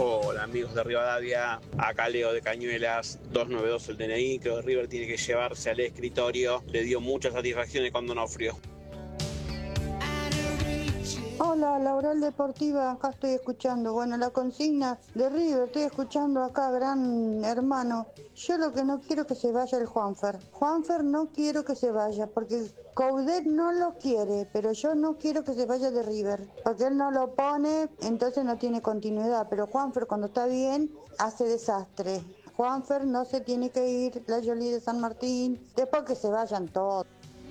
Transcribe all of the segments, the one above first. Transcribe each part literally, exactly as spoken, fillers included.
Hola amigos de Rivadavia, acá Leo de Cañuelas, dos nueve dos el D N I, creo que River tiene que llevarse al escritorio, le dio muchas satisfacciones cuando no frió. Hola, Laboral Deportiva, acá estoy escuchando. Bueno, la consigna de River, estoy escuchando acá, gran hermano. Yo lo que no quiero que se vaya el Juanfer. Juanfer no quiero que se vaya, porque Coudet no lo quiere, pero yo no quiero que se vaya de River, porque él no lo pone, entonces no tiene continuidad. Pero Juanfer cuando está bien, hace desastre. Juanfer no se tiene que ir, la Yoli de San Martín, después que se vayan todos.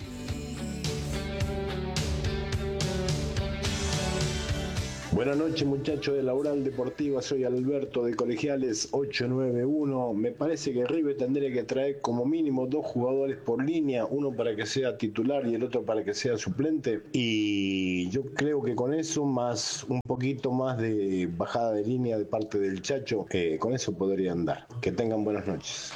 Buenas noches muchachos de Laboral Deportiva, soy Alberto de Colegiales ocho nueve uno. Me parece que River tendría que traer como mínimo dos jugadores por línea, uno para que sea titular y el otro para que sea suplente. Y yo creo que con eso, más un poquito más de bajada de línea de parte del Chacho, eh, con eso podría andar. Que tengan buenas noches.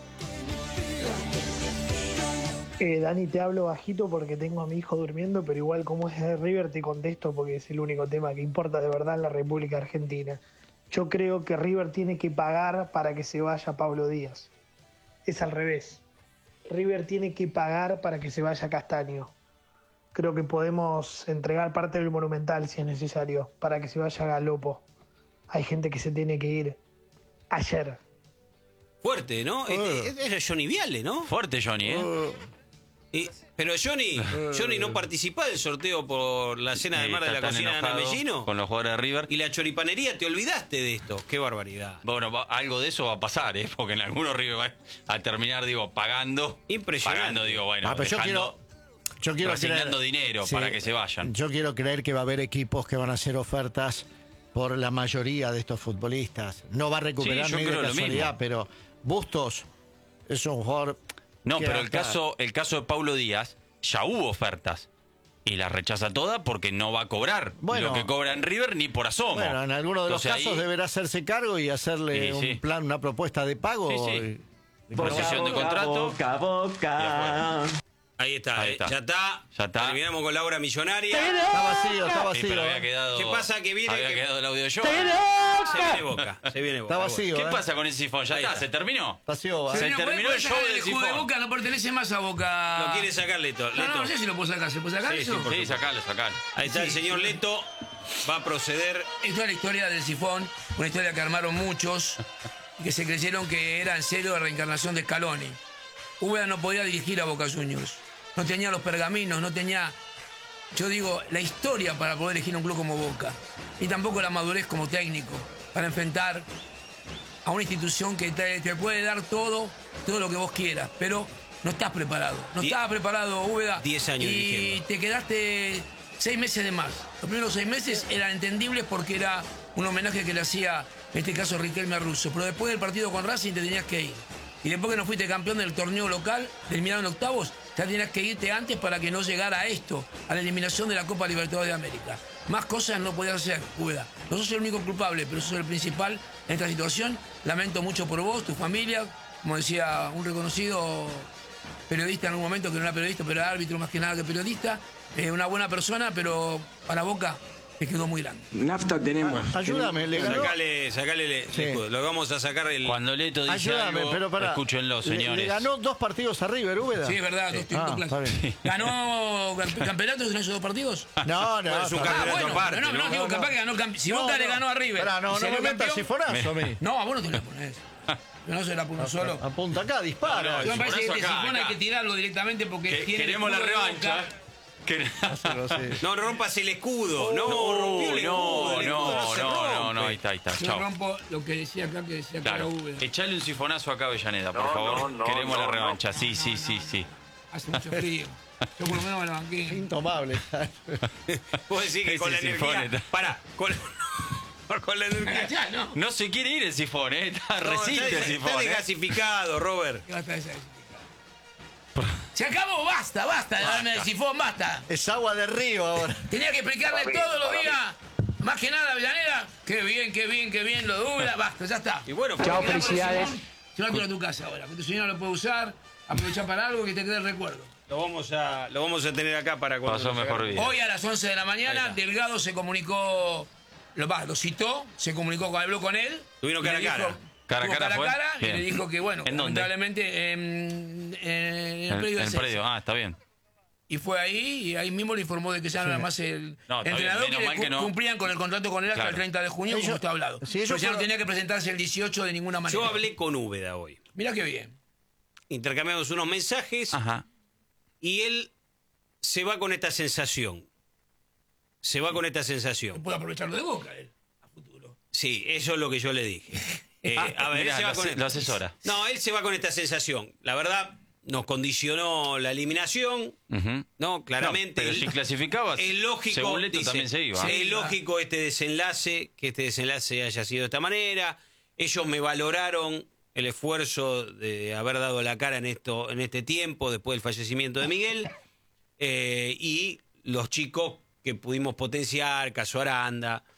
Eh, Dani, te hablo bajito porque tengo a mi hijo durmiendo, pero igual como es de River te contesto porque es el único tema que importa de verdad en la República Argentina. Yo creo que River tiene que pagar para que se vaya Pablo Díaz. Es al revés. River tiene que pagar para que se vaya Castaño. Creo que podemos entregar parte del Monumental si es necesario, para que se vaya Galopo. Hay gente que se tiene que ir ayer. Fuerte, ¿no? Uh. Era Johnny Viale, ¿no? Fuerte Johnny, ¿eh? Uh. Y, pero Johnny, Johnny no participa del sorteo por la cena de mar de la cocina de Ana Mellino. Con los jugadores de River. Y la choripanería, te olvidaste de esto. Qué barbaridad. Bueno, va, algo de eso va a pasar, ¿eh? Porque en algunos River va a terminar, digo, pagando. Impresionante. Pagando, digo, bueno, ah, pero yo quiero, yo quiero asignando creer, dinero sí, para que se vayan. Yo quiero creer que va a haber equipos que van a hacer ofertas por la mayoría de estos futbolistas. No va a recuperar sí, ni de casualidad, pero Bustos es un jugador. No, pero el caso, el caso de Pablo Díaz, ya hubo ofertas. Y las rechaza todas porque no va a cobrar bueno, lo que cobra en River ni por asomo. Bueno, en alguno de los Entonces, casos ahí, deberá hacerse cargo y hacerle sí, sí. un plan, una propuesta de pago. Sí, sí. Y, Posición de contrato. Boca, boca. Ahí está, Ahí eh. está, ya está. Ya está. Terminamos con la obra millonaria. Está vacío, está vacío. Sí, pero había quedado, ¿Qué pasa? Que viene. Había que... quedado el audio yo. Se viene Boca. Se viene Boca. Está vacío. ¿Qué eh? pasa con ese sifón? Ya está, está, ¿se terminó? Vacío, se Señor, terminó el show del sifón. De Boca no pertenece más a Boca. Lo quiere sacar Leto. No, no, no sé si lo puedo sacar. ¿Se puede sacar sí, eso? Sí, sí, sacalo, sacalo. Ahí está sí, el señor sí. Leto. Va a proceder. Esto es la historia del sifón. Una historia que armaron muchos y que se creyeron que era en serio la reencarnación de Scaloni. Úbeda no podía dirigir a Boca Juniors. No tenía los pergaminos, no tenía, yo digo, la historia para poder elegir un club como Boca. Y tampoco la madurez como técnico para enfrentar a una institución que te, te puede dar todo, todo lo que vos quieras, pero no estás preparado. No Die estabas preparado, Úbeda. Diez años Y dirigiendo. te quedaste seis meses de más. Los primeros seis meses eran entendibles porque era un homenaje que le hacía, en este caso, Riquelme a Russo. Pero después del partido con Racing te tenías que ir. Y después que no fuiste campeón del torneo local, terminaron en octavos, ya tenías que irte antes para que no llegara a esto, a la eliminación de la Copa Libertadores de América. Más cosas no podías hacer, Úbeda. No sos el único culpable, pero sos el principal en esta situación. Lamento mucho por vos, tu familia, como decía un reconocido periodista en algún momento, que no era periodista, pero era árbitro más que nada que periodista. Eh, una buena persona, pero para Boca me quedó muy grande. Nafta tenemos. Ah, ayúdame, le ganó. Sacale, sacale le, sí. le, lo vamos a sacar el. Cuando Leto dice ayúdame, algo, pero para, escúchenlo, señores. Le, le ganó dos partidos a River, Úbeda. Sí, es verdad, dos ah, clases. ¿Ganó campeonatos en esos dos partidos? No, no. Es un campeonato ah, bueno, aparte. No, no, no, digo, capaz que ganó campeón. Si no, Boca no, le ganó a River. Pará, no, no me metas sifonazo a mí. No, a vos no te lo pones. Yo no se la pongo solo. Apunta acá, dispara. No, no, yo me parece que este sifón hay que tirarlo directamente porque que, tiene queremos la revancha. Que... No rompas el escudo, oh, no, no rompió el escudo. No, el no, escudo no, no, no, no, ahí está, ahí está. Yo Chao. rompo lo que decía acá, que decía claro. que era Úbeda. Echale un sifonazo acá a Avellaneda, por no, favor. no, no, queremos no, la revancha, no. sí, sí, sí, sí. Hace mucho frío. Yo por lo menos me la banqué. Intomable. Vos decís que Ese con la energía. sifón, Pará, con, con la energía. Ya, no. No se quiere ir el sifón, ¿eh? Está, No, resiste está, el sifón. Está ¿eh? desgasificado, Robert. ¿Qué va a estar desgasificado? Se acabó, basta, basta de darme el sifón, basta. Es agua de río ahora. Tenía que explicarle todos los días, más que nada, Avellaneda. Qué bien, qué bien, qué bien, lo dura, basta, ya está. Y bueno, chao, felicidades. Llévatelo a tu casa ahora, que tu señora lo puede usar, aprovechar para algo que te quede el recuerdo. Lo vamos a, lo vamos a tener acá para cuando pasó mejor vida. Hoy a las once de la mañana, Delgado se comunicó lo, va, lo citó, se comunicó con, habló con él. Tuvieron y cara le a cara. dijo- Cara a tuvo cara cara, fue. a cara y Bien. le dijo que, bueno, ¿En dónde? lamentablemente en, en el En, predio en de el Celso. predio, ah, está bien. Y fue ahí, y ahí mismo le informó de que ya no era más el No, está entrenador, bien, menos que, mal le que no. cumplían con el contrato con él hasta Claro. el treinta de junio, como Ellos- está hablado. si ellos Pero ya no fueron- tenía que presentarse el dieciocho de ninguna manera. Yo hablé con Úbeda hoy. Mirá qué bien. Intercambiamos unos mensajes Ajá. y él se va con esta sensación. Se va con esta sensación. Puede aprovecharlo de Boca él, a futuro. Sí, eso es lo que yo le dije. Eh, Ah, a ver, mirá, él se va lo con ase- lo asesora. No, él se va con esta sensación. La verdad, nos condicionó la eliminación, Ujú. ¿no? Claramente. No, pero El- si clasificabas, es lógico, según Leto dice, también se iba. sí, es lógico este desenlace, que este desenlace haya sido de esta manera. Ellos me valoraron el esfuerzo de haber dado la cara en esto, en este tiempo, después del fallecimiento de Miguel. Eh, y los chicos que pudimos potenciar, Caso Aranda,